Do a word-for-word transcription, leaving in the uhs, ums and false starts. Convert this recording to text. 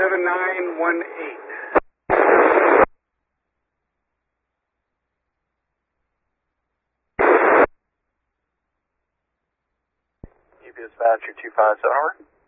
seven nine one eight. U P S Dispatcher two five seven, over.